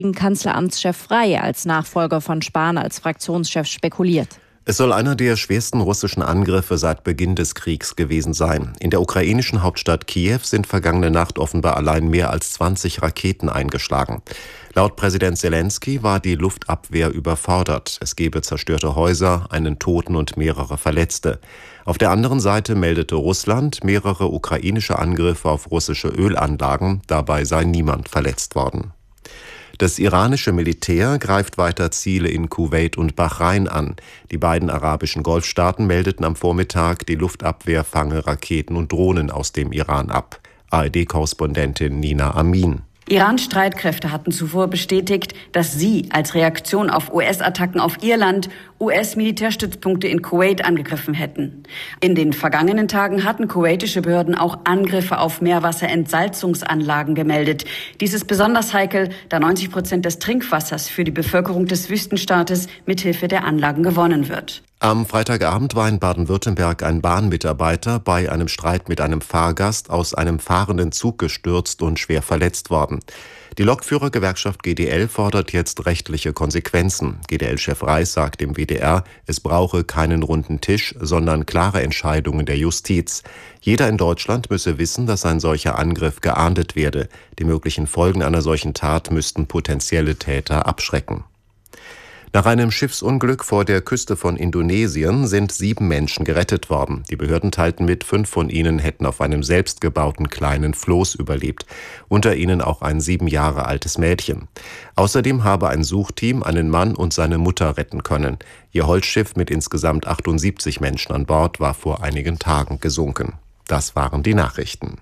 Kanzleramtschef Frey als Nachfolger von Spahn als Fraktionschef spekuliert. Es soll einer der schwersten russischen Angriffe seit Beginn des Kriegs gewesen sein. In der ukrainischen Hauptstadt Kiew sind vergangene Nacht offenbar allein mehr als 20 Raketen eingeschlagen. Laut Präsident Selenskyj war die Luftabwehr überfordert. Es gebe zerstörte Häuser, einen Toten und mehrere Verletzte. Auf der anderen Seite meldete Russland mehrere ukrainische Angriffe auf russische Ölanlagen. Dabei sei niemand verletzt worden. Das iranische Militär greift weiter Ziele in Kuwait und Bahrain an. Die beiden arabischen Golfstaaten meldeten am Vormittag, die Luftabwehr fange Raketen und Drohnen aus dem Iran ab. ARD-Korrespondentin Nina Amin. Irans Streitkräfte hatten zuvor bestätigt, dass sie als Reaktion auf US-Attacken auf ihr Land US-Militärstützpunkte in Kuwait angegriffen hätten. In den vergangenen Tagen hatten kuwaitische Behörden auch Angriffe auf Meerwasserentsalzungsanlagen gemeldet. Dies ist besonders heikel, da 90% des Trinkwassers für die Bevölkerung des Wüstenstaates mithilfe der Anlagen gewonnen wird. Am Freitagabend war in Baden-Württemberg ein Bahnmitarbeiter bei einem Streit mit einem Fahrgast aus einem fahrenden Zug gestürzt und schwer verletzt worden. Die Lokführergewerkschaft GDL fordert jetzt rechtliche Konsequenzen. GDL-Chef Reis sagt im WDR, es brauche keinen runden Tisch, sondern klare Entscheidungen der Justiz. Jeder in Deutschland müsse wissen, dass ein solcher Angriff geahndet werde. Die möglichen Folgen einer solchen Tat müssten potenzielle Täter abschrecken. Nach einem Schiffsunglück vor der Küste von Indonesien sind 7 Menschen gerettet worden. Die Behörden teilten mit, 5 von ihnen hätten auf einem selbstgebauten kleinen Floß überlebt. Unter ihnen auch ein 7 Jahre altes Mädchen. Außerdem habe ein Suchteam einen Mann und seine Mutter retten können. Ihr Holzschiff mit insgesamt 78 Menschen an Bord war vor einigen Tagen gesunken. Das waren die Nachrichten.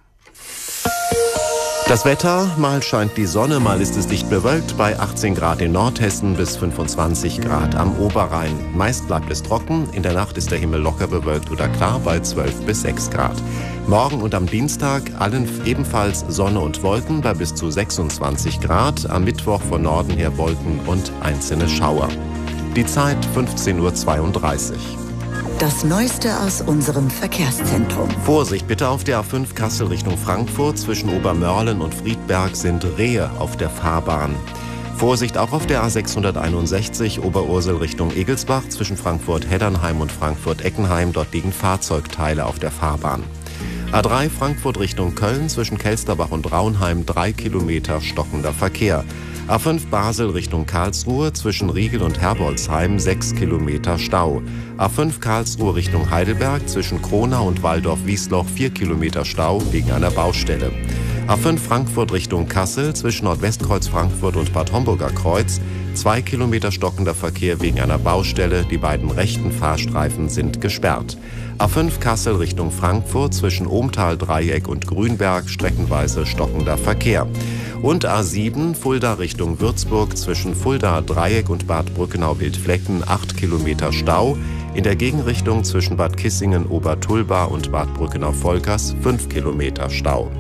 Das Wetter, mal scheint die Sonne, mal ist es dicht bewölkt, bei 18 Grad in Nordhessen bis 25 Grad am Oberrhein. Meist bleibt es trocken, in der Nacht ist der Himmel locker bewölkt oder klar bei 12 bis 6 Grad. Morgen und am Dienstag allen ebenfalls Sonne und Wolken bei bis zu 26 Grad, am Mittwoch von Norden her Wolken und einzelne Schauer. Die Zeit 15:32 Uhr. Das Neueste aus unserem Verkehrszentrum. Vorsicht bitte auf der A5 Kassel Richtung Frankfurt. Zwischen Obermörlen und Friedberg sind Rehe auf der Fahrbahn. Vorsicht auch auf der A661 Oberursel Richtung Egelsbach. Zwischen Frankfurt-Heddernheim und Frankfurt-Eckenheim. Dort liegen Fahrzeugteile auf der Fahrbahn. A3 Frankfurt Richtung Köln. Zwischen Kelsterbach und Raunheim 3 Kilometer stockender Verkehr. A5 Basel Richtung Karlsruhe, zwischen Riegel und Herbolzheim 6 Kilometer Stau. A5 Karlsruhe Richtung Heidelberg, zwischen Kronau und Waldorf-Wiesloch 4 Kilometer Stau wegen einer Baustelle. A5 Frankfurt Richtung Kassel, zwischen Nordwestkreuz Frankfurt und Bad Homburger Kreuz 2 Kilometer stockender Verkehr wegen einer Baustelle. Die beiden rechten Fahrstreifen sind gesperrt. A5 Kassel Richtung Frankfurt, zwischen Ohmtal-Dreieck und Grünberg streckenweise stockender Verkehr. Und A7 Fulda Richtung Würzburg, zwischen Fulda-Dreieck und Bad Brückenau-Wildflecken 8 Kilometer Stau. In der Gegenrichtung zwischen Bad Kissingen-Obertulba und Bad Brückenau-Volkers 5 Kilometer Stau.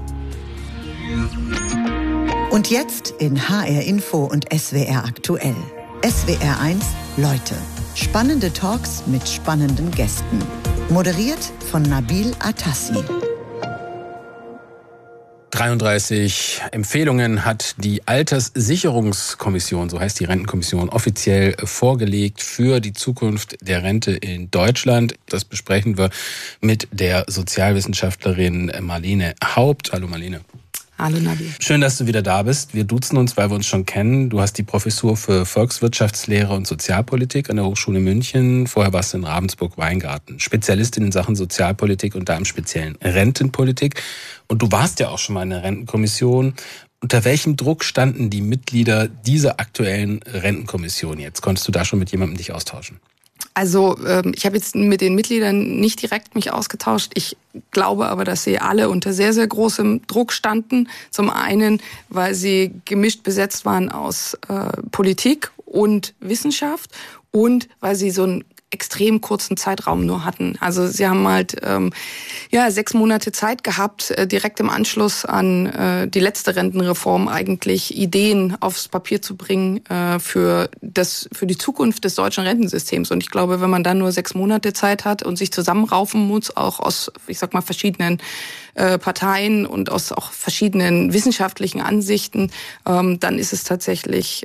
Und jetzt in HR Info und SWR aktuell. SWR 1 Leute. Spannende Talks mit spannenden Gästen. Moderiert von Nabil Atassi. 33 Empfehlungen hat die Alterssicherungskommission, so heißt die Rentenkommission, offiziell vorgelegt für die Zukunft der Rente in Deutschland. Das besprechen wir mit der Sozialwissenschaftlerin Marlene Haupt. Hallo Marlene. Hallo Nabil. Schön, dass du wieder da bist. Wir duzen uns, weil wir uns schon kennen. Du hast die Professur für Volkswirtschaftslehre und Sozialpolitik an der Hochschule München. Vorher warst du in Ravensburg-Weingarten. Spezialistin in Sachen Sozialpolitik und da im speziellen Rentenpolitik. Und du warst ja auch schon mal in der Rentenkommission. Unter welchem Druck standen die Mitglieder dieser aktuellen Rentenkommission jetzt? Konntest du da schon mit jemandem dich austauschen? Also ich habe jetzt mit den Mitgliedern nicht direkt mich ausgetauscht. Ich glaube aber, dass sie alle unter sehr, sehr großem Druck standen. Zum einen, weil sie gemischt besetzt waren aus Politik und Wissenschaft und weil sie so einen extrem kurzen Zeitraum nur hatten. Also sie haben halt 6 Monate Zeit gehabt, direkt im Anschluss an die letzte Rentenreform eigentlich Ideen aufs Papier zu bringen für die Zukunft des deutschen Rentensystems. Und ich glaube, wenn man dann nur 6 Monate Zeit hat und sich zusammenraufen muss, auch aus, ich sag mal, verschiedenen Parteien und aus auch verschiedenen wissenschaftlichen Ansichten, dann ist es tatsächlich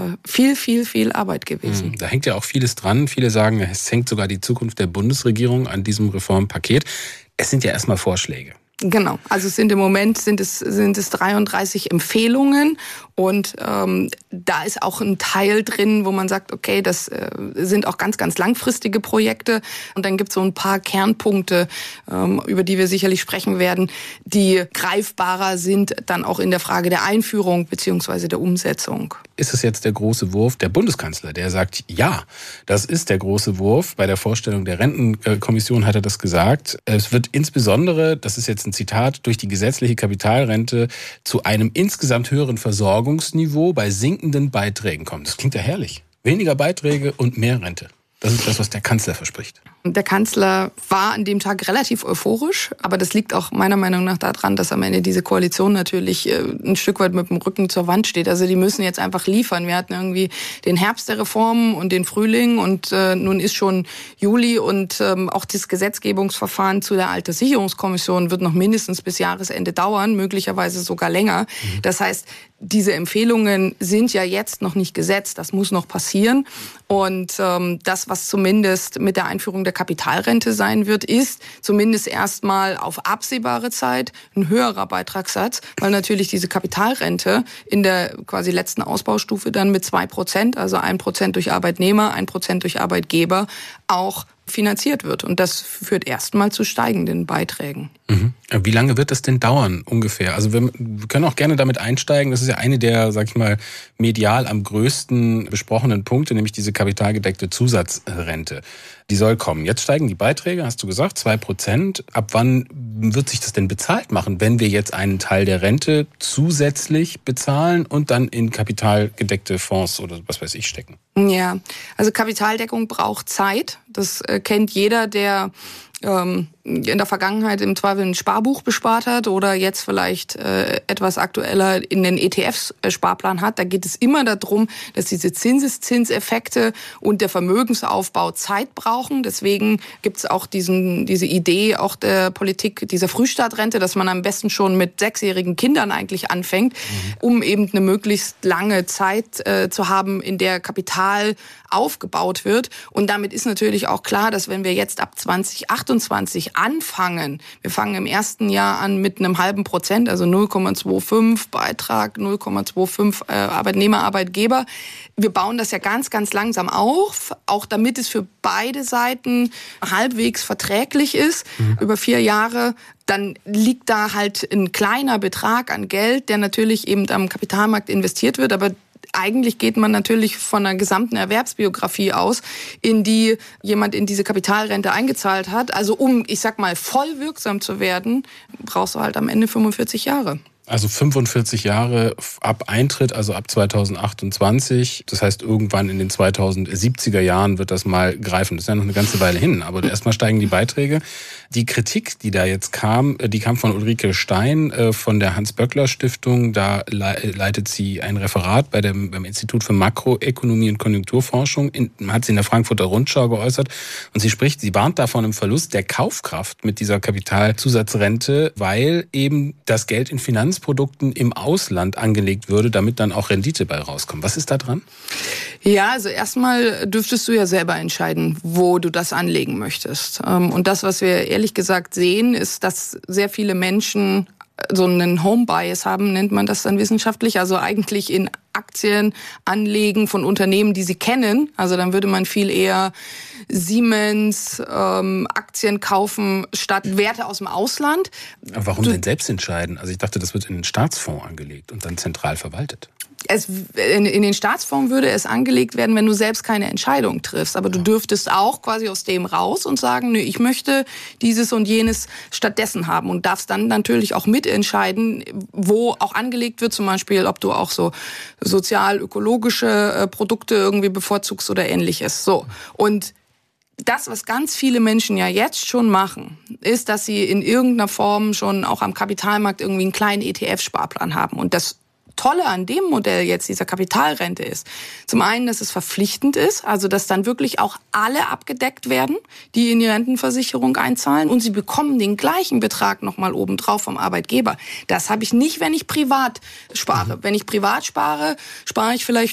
viel Arbeit gewesen. Da hängt ja auch vieles dran. Viele sagen, es hängt sogar die Zukunft der Bundesregierung an diesem Reformpaket. Es sind ja erstmal Vorschläge. Genau, also im Moment sind es 33 Empfehlungen und da ist auch ein Teil drin, wo man sagt, okay, das sind auch ganz, ganz langfristige Projekte und dann gibt es so ein paar Kernpunkte, über die wir sicherlich sprechen werden, die greifbarer sind dann auch in der Frage der Einführung beziehungsweise der Umsetzung. Ist es jetzt der große Wurf der Bundeskanzler, der sagt, ja, das ist der große Wurf. Bei der Vorstellung der Rentenkommission hat er das gesagt. Es wird insbesondere, das ist jetzt ein Zitat, durch die gesetzliche Kapitalrente zu einem insgesamt höheren Versorgungsniveau bei sinkenden Beiträgen kommen. Das klingt ja herrlich. Weniger Beiträge und mehr Rente. Das ist das, was der Kanzler verspricht. Der Kanzler war an dem Tag relativ euphorisch, aber das liegt auch meiner Meinung nach daran, dass am Ende diese Koalition natürlich ein Stück weit mit dem Rücken zur Wand steht. Also die müssen jetzt einfach liefern. Wir hatten irgendwie den Herbst der Reformen und den Frühling und nun ist schon Juli und auch das Gesetzgebungsverfahren zu der Alterssicherungskommission wird noch mindestens bis Jahresende dauern, möglicherweise sogar länger. Das heißt, diese Empfehlungen sind ja jetzt noch nicht gesetzt, das muss noch passieren. Und das, was zumindest mit der Einführung der Kapitalrente sein wird, ist zumindest erstmal auf absehbare Zeit ein höherer Beitragssatz, weil natürlich diese Kapitalrente in der quasi letzten Ausbaustufe dann mit 2%, also 1% durch Arbeitnehmer, 1% durch Arbeitgeber, auch finanziert wird. Und das führt erstmal zu steigenden Beiträgen. Wie lange wird das denn dauern ungefähr? Also wir können auch gerne damit einsteigen. Das ist ja eine der, sag ich mal, medial am größten besprochenen Punkte, nämlich diese kapitalgedeckte Zusatzrente. Die soll kommen. Jetzt steigen die Beiträge, hast du gesagt, 2%. Ab wann wird sich das denn bezahlt machen, wenn wir jetzt einen Teil der Rente zusätzlich bezahlen und dann in kapitalgedeckte Fonds oder was weiß ich stecken? Ja, also Kapitaldeckung braucht Zeit. Das kennt jeder, der in der Vergangenheit im Zweifel ein Sparbuch bespart hat oder jetzt vielleicht etwas aktueller in den ETFs-Sparplan hat. Da geht es immer darum, dass diese Zinseszinseffekte und der Vermögensaufbau Zeit brauchen. Deswegen gibt es auch diese Idee auch der Politik, dieser Frühstartrente, dass man am besten schon mit 6-jährigen Kindern eigentlich anfängt, um eben eine möglichst lange Zeit zu haben, in der Kapital aufgebaut wird. Und damit ist natürlich auch klar, dass wenn wir jetzt ab 2028 anfangen, wir fangen im ersten Jahr an mit einem halben Prozent, also 0,25 Beitrag, 0,25 Arbeitnehmer, Arbeitgeber. Wir bauen das ja ganz, ganz langsam auf, auch damit es für beide Seiten halbwegs verträglich ist, über 4 Jahre. Dann liegt da halt ein kleiner Betrag an Geld, der natürlich eben am Kapitalmarkt investiert wird, aber eigentlich geht man natürlich von einer gesamten Erwerbsbiografie aus, in die jemand in diese Kapitalrente eingezahlt hat. Also um, ich sag mal, voll wirksam zu werden, brauchst du halt am Ende 45 Jahre. Also 45 Jahre ab Eintritt, also ab 2028. Das heißt, irgendwann in den 2070er Jahren wird das mal greifen. Das ist ja noch eine ganze Weile hin. Aber erstmal steigen die Beiträge. Die Kritik, die da jetzt kam, die kam von Ulrike Stein von der Hans-Böckler-Stiftung. Da leitet sie ein Referat beim Institut für Makroökonomie und Konjunkturforschung. Hat sie in der Frankfurter Rundschau geäußert. Und sie warnt da von einem Verlust der Kaufkraft mit dieser Kapitalzusatzrente, weil eben das Geld in Finanzprodukten im Ausland angelegt würde, damit dann auch Rendite bei rauskommt. Was ist da dran? Ja, also erstmal dürftest du ja selber entscheiden, wo du das anlegen möchtest. Und das, was wir ehrlich gesagt sehen, ist, dass sehr viele Menschen so einen Home-Bias haben, nennt man das dann wissenschaftlich, also eigentlich in Aktien anlegen von Unternehmen, die sie kennen. Also dann würde man viel eher Siemens Aktien kaufen statt Werte aus dem Ausland. Aber warum denn selbst entscheiden? Also ich dachte, das wird in einen Staatsfonds angelegt und dann zentral verwaltet. In den Staatsfonds würde es angelegt werden, wenn du selbst keine Entscheidung triffst. Aber du dürftest auch quasi aus dem raus und sagen, nö, ich möchte dieses und jenes stattdessen haben und darfst dann natürlich auch mitentscheiden, wo auch angelegt wird, zum Beispiel, ob du auch so sozial-ökologische Produkte irgendwie bevorzugst oder ähnliches. So. Und das, was ganz viele Menschen ja jetzt schon machen, ist, dass sie in irgendeiner Form schon auch am Kapitalmarkt irgendwie einen kleinen ETF-Sparplan haben. Und das Tolle an dem Modell jetzt dieser Kapitalrente ist, zum einen, dass es verpflichtend ist, also dass dann wirklich auch alle abgedeckt werden, die in die Rentenversicherung einzahlen, und sie bekommen den gleichen Betrag nochmal obendrauf vom Arbeitgeber. Das habe ich nicht, wenn ich privat spare. Wenn ich privat spare, spare ich vielleicht